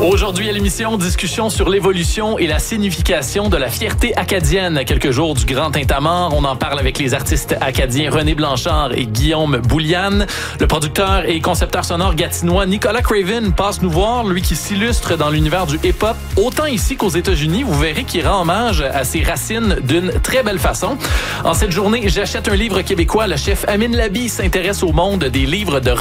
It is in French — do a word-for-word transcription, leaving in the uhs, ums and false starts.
Aujourd'hui à l'émission, discussion sur l'évolution et la signification de la fierté acadienne. À quelques jours du Grand Tintamarre, on en parle avec les artistes acadiens René Blanchard et Guillaume Bouliane. Le producteur et concepteur sonore gatinois Nicolas Craven passe nous voir, lui qui s'illustre dans l'univers du hip-hop, autant ici qu'aux États-Unis. Vous verrez qu'il rend hommage à ses racines d'une très belle façon. En cette journée, j'achète un livre québécois. Le chef Amine Labi s'intéresse au monde des livres de